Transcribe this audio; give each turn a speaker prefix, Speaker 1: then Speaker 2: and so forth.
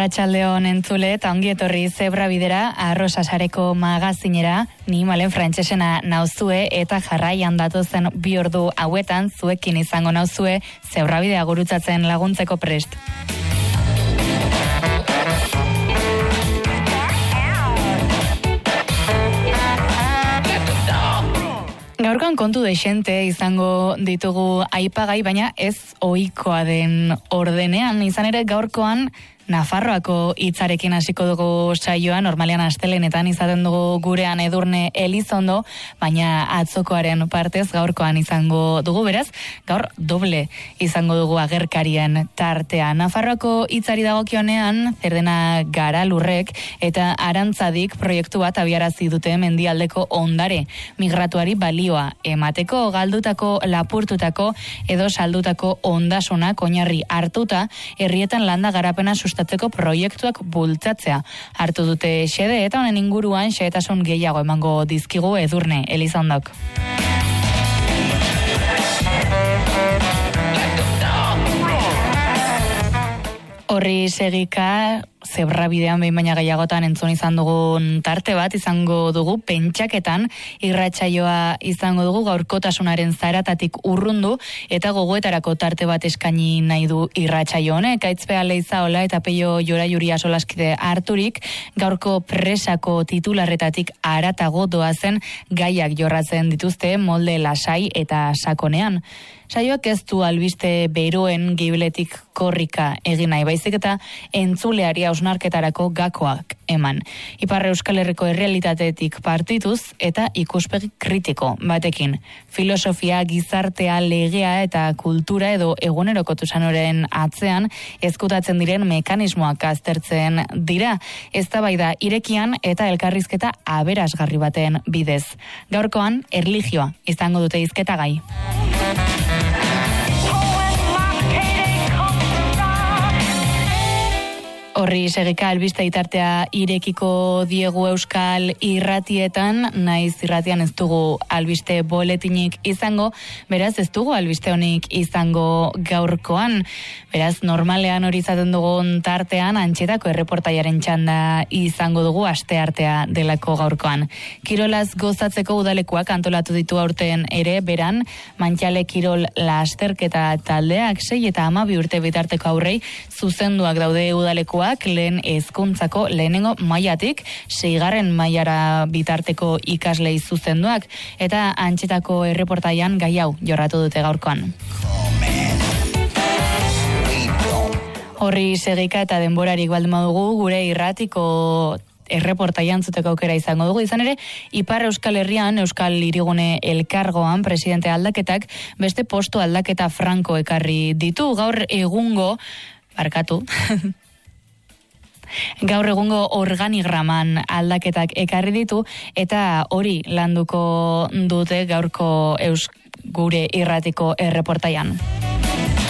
Speaker 1: Arratsaldeon entzule eta ongi etorri Zebra Bidera, Arrosasareko magazinera, ni Malen Frantsesena nauzue eta jarraian datozen 2 ordu hauetan zuekin izango nauzue Zebra Bidea gurutzatzen laguntzeko prest. Gaurkoan kontu dexente izango ditugu aipagai, baina ez ohikoa den ordenean. Izan ere gaurkoan Nafarroako hitzarekin hasiko dugu saioa, normalean astelehenetan izaten dugu gurean Edurne Elizondo, baina atzokoaren partez gaurkoan izango dugu, beraz, gaur doble izango dugu agerkarien tartea. Nafarroako hitzari dagokionean, Zerdena Garalurrek eta Arantzadik proiektu bat abiarazi dute mendialdeko ondare migratuari balioa emateko, galdutako, lapurtutako edo saldutako ondasunak oinarri hartuta, herrietan landa garapena sustatzeko proiektuak bultzatzea hartu dute xede, eta honen inguruan xehetasun gehiago emango dizkigu Edurne Elizondok. Horri segika, Zebra Bidean behin baina gehiagotan entzun izan dugun tarte bat izango dugu, pentsaketan irratsaioa izango dugu, gaurkotasunaren zaratatik urrundu eta gogoetarako tarte bat eskaini nahi du irratsaio honek. Aitzpea Leizaola eta Peio Joraiuria solaskide harturik, gaurko presako titularretatik haratago doazen gaiak jorratzen dituzte molde lasai eta sakonean. Saioak ez du albiste beroen gibiletik korrika egin nahi, baizik eta entzuleari hausnarketarako gakoak eman. Ipar Euskal Herriko errealitatetik partituz eta ikuspegi kritiko batekin. Filosofia, gizartea, legea eta kultura edo egunerokotasunen atzean ezkutatzen diren mekanismoak aztertzen dira. Eztabaida irekian eta elkarrizketa aberasgarri baten bidez. Gaurkoan erlijioa izango dute hizketagai. Horri segika albiste itartea irekiko diegu Euskal irratietan, naiz irratian ez dugu albiste boletinik izango, beraz ez dugu albiste honik izango gaurkoan. Beraz, normalean hori izaten dugun tartean, Antxetako erreportaiaren txanda izango dugu asteartea delako gaurkoan. Kirolaz gozatzeko udalekuak antolatu ditu aurten ere, beran, Mantxale Kirol lasterketa taldeak 6 eta 12 urte bitarteko aurrei zuzenduak daude udalekuak, lehen hezkuntzako lehenengo mailatik 6. mailara bitarteko ikaslei zuzenduak, eta Antxetako erreportaian gai hau jorratu dute gaurkoan. Horri segika eta denborarik baldin badugu gure irratiko erreportaian zuteko aukera izango dugu. Izan ere, Ipar Euskal Herrian, Euskal Hirigune Elkargoan, presidente aldaketak beste postu aldaketa franko ekarri ditu. Gaur egungo organigraman aldaketak ekarri ditu, eta hori landuko dute gaurko gure irratiko erreportaian.